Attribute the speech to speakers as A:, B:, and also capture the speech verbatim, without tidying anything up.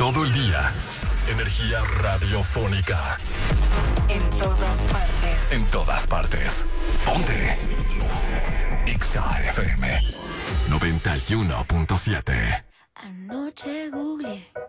A: Todo el día. Energía radiofónica.
B: En todas partes.
A: En todas partes. Ponte. Exa F M noventa y uno punto siete.
C: Anoche googleé